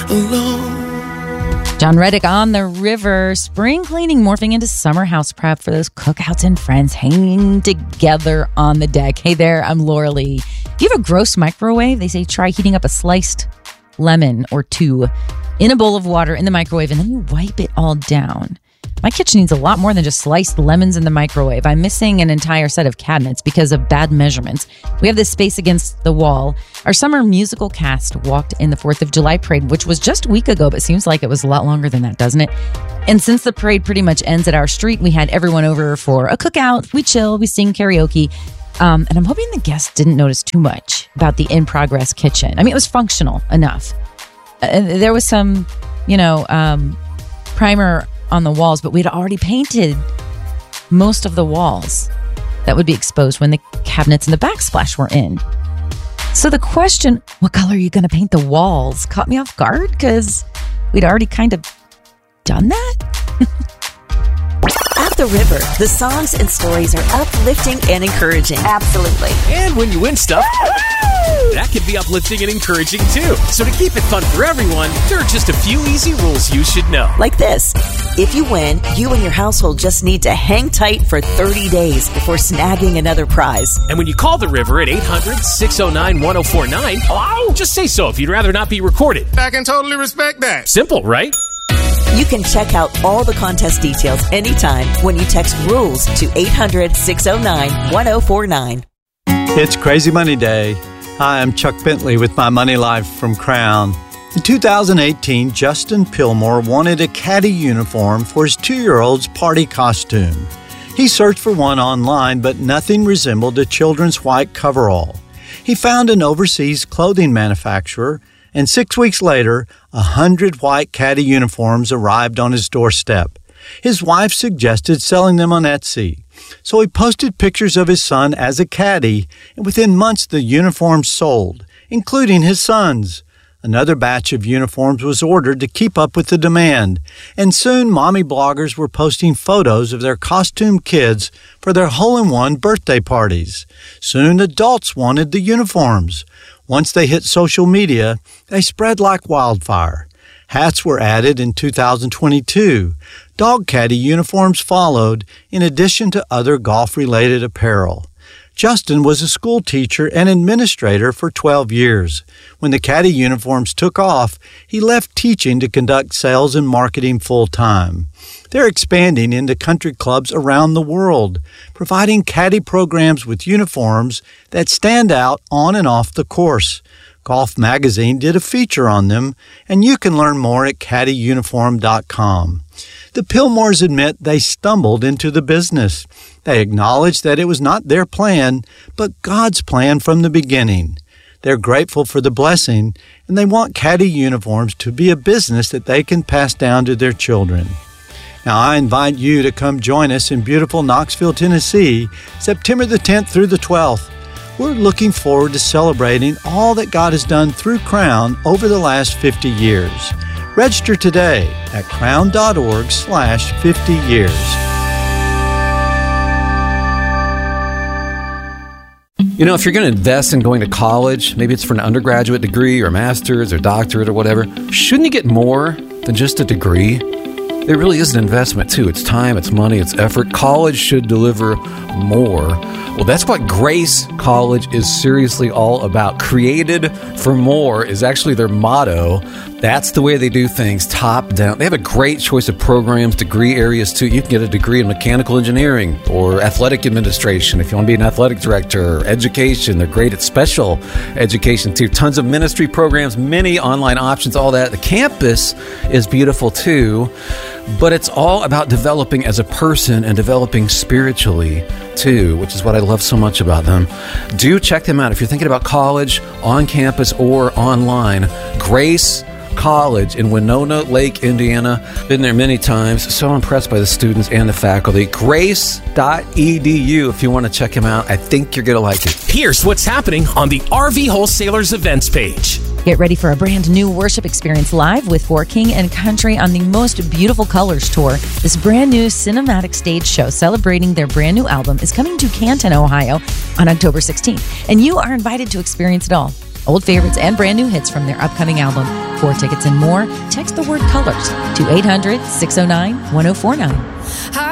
alone. John Reddick on the river. Spring cleaning morphing into summer house prep for those cookouts and friends hanging together on the deck. Hey there, I'm Laura Lee. If you have a gross microwave, they say try heating up a sliced lemon or two in a bowl of water in the microwave, and then you wipe it all down. My kitchen needs a lot more than just sliced lemons in the microwave. I'm missing an entire set of cabinets because of bad measurements. We have this space against the wall. Our summer musical cast walked in the 4th of July parade, which was just a week ago, but seems like it was a lot longer than that, doesn't it? And since the parade pretty much ends at our street, we had everyone over for a cookout. We chill, we sing karaoke. And I'm hoping the guests didn't notice too much about the in-progress kitchen. I mean, it was functional enough. There was some, primer on the walls, but we'd already painted most of the walls that would be exposed when the cabinets and the backsplash were in. So the question, what color are you going to paint the walls, caught me off guard because we'd already kind of done that. At the River, the songs and stories are uplifting and encouraging. Absolutely. And when you win stuff, that can be uplifting and encouraging too. So to keep it fun for everyone, there are just a few easy rules you should know. Like this. If you win, you and your household just need to hang tight for 30 days before snagging another prize. And when you call the River at 800-609-1049, hello? Just say so if you'd rather not be recorded. I can totally respect that. Simple, right? You can check out all the contest details anytime when you text RULES to 800-609-1049. It's Crazy Money Day. Hi, I'm Chuck Bentley with my Money Life from Crown. In 2018, Justin Pillmore wanted a caddy uniform for his 2-year-old's party costume. He searched for one online, but nothing resembled a children's white coverall. He found an overseas clothing manufacturer, and 6 weeks later, 100 white caddy uniforms arrived on his doorstep. His wife suggested selling them on Etsy. So he posted pictures of his son as a caddy, and within months the uniforms sold, including his son's. Another batch of uniforms was ordered to keep up with the demand, and soon mommy bloggers were posting photos of their costume kids for their hole-in-one birthday parties. Soon adults wanted the uniforms. Once they hit social media, they spread like wildfire. Hats were added in 2022. Dog caddy uniforms followed, in addition to other golf-related apparel. Justin was a school teacher and administrator for 12 years. When the caddy uniforms took off, he left teaching to conduct sales and marketing full-time. They're expanding into country clubs around the world, providing caddy programs with uniforms that stand out on and off the course. Golf Magazine did a feature on them, and you can learn more at caddyuniform.com. The Pillmores admit they stumbled into the business. They acknowledge that it was not their plan, but God's plan from the beginning. They're grateful for the blessing, and they want caddy uniforms to be a business that they can pass down to their children. Now, I invite you to come join us in beautiful Knoxville, Tennessee, September the 10th through the 12th. We're looking forward to celebrating all that God has done through Crown over the last 50 years. Register today at crown.org/50 years. You know, if you're going to invest in going to college, maybe it's for an undergraduate degree or a master's or doctorate or whatever, shouldn't you get more than just a degree? It really is an investment, too. It's time, it's money, it's effort. College should deliver more. Well, that's what Grace College is seriously all about. Created for more is actually their motto. That's the way they do things, top down. They have a great choice of programs, degree areas, too. You can get a degree in mechanical engineering or athletic administration if you want to be an athletic director, or education. They're great at special education, too. Tons of ministry programs, many online options, all that. The campus is beautiful, too. But it's all about developing as a person and developing spiritually, too, which is what I love so much about them. Do check them out. If you're thinking about college, on campus or online, Grace College in Winona Lake, Indiana. Been there many times. So impressed by the students and the faculty. Grace.edu if you want to check them out. I think you're going to like it. Here's what's happening on the RV Wholesalers events page. Get ready for a brand new worship experience live with For King and Country on the Most Beautiful Colors Tour. This brand new cinematic stage show celebrating their brand new album is coming to Canton, Ohio on October 16th. And you are invited to experience it all. old favorites and brand new hits from their upcoming album. For tickets and more, text the word colors to 800-609-1049.